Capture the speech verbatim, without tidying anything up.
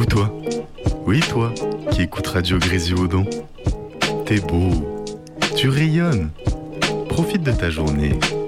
Coucou toi. Oui toi, qui écoute Radio Grésivaudan. T'es beau. Tu rayonnes. Profite de ta journée